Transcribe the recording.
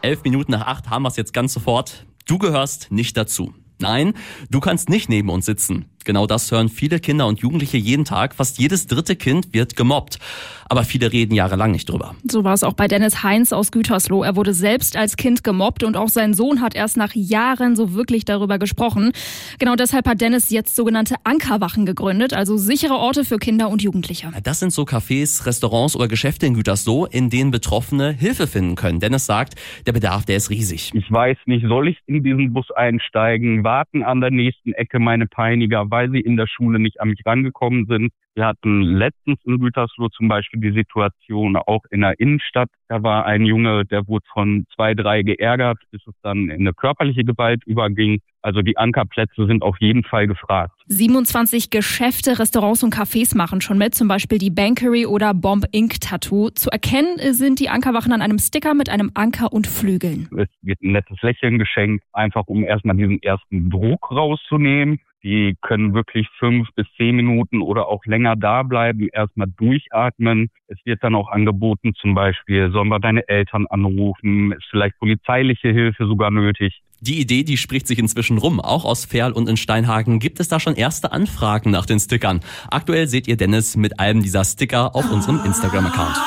11 Minuten nach 8 haben wir es jetzt ganz sofort. Du gehörst nicht dazu. Nein, du kannst nicht neben uns sitzen. Genau das hören viele Kinder und Jugendliche jeden Tag. Fast jedes dritte Kind wird gemobbt. Aber viele reden jahrelang nicht drüber. So war es auch bei Dennis Heinz aus Gütersloh. Er wurde selbst als Kind gemobbt und auch sein Sohn hat erst nach Jahren so wirklich darüber gesprochen. Genau deshalb hat Dennis jetzt sogenannte Ankerwachen gegründet, also sichere Orte für Kinder und Jugendliche. Das sind so Cafés, Restaurants oder Geschäfte in Gütersloh, in denen Betroffene Hilfe finden können. Dennis sagt, der Bedarf, der ist riesig. Ich weiß nicht, soll ich in diesen Bus einsteigen, warten an der nächsten Ecke meine Peiniger, weil sie in der Schule nicht an mich rangekommen sind. Wir hatten letztens in Gütersloh zum Beispiel die Situation auch in der Innenstadt. Da war ein Junge, der wurde von 2, 3 geärgert, bis es dann in eine körperliche Gewalt überging. Also die Ankerplätze sind auf jeden Fall gefragt. 27 Geschäfte, Restaurants und Cafés machen schon mit, zum Beispiel die Bankery oder Bomb Ink Tattoo. Zu erkennen sind die Ankerwachen an einem Sticker mit einem Anker und Flügeln. Es wird ein nettes Lächeln geschenkt, einfach um erstmal diesen ersten Druck rauszunehmen. Die können wirklich 5 bis 10 Minuten oder auch länger da bleiben, erstmal durchatmen. Es wird dann auch angeboten, zum Beispiel, sollen wir deine Eltern anrufen, ist vielleicht polizeiliche Hilfe sogar nötig. Die Idee, die spricht sich inzwischen rum. Auch aus Verl und in Steinhagen gibt es da schon erste Anfragen nach den Stickern. Aktuell seht ihr Dennis mit einem dieser Sticker auf unserem Instagram-Account.